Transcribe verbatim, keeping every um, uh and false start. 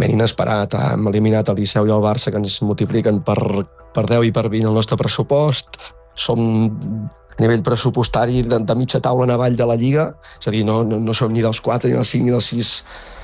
totalment inesperat. Hem eliminat el Liceu i el Barça, que ens multipliquen per, per deu i per vint el nostre pressupost. Som a nivell pressupostari de, de mitja taula en avall de la Lliga, és a dir, no, no, no som ni dels quatre, ni dels cinc, ni dels sis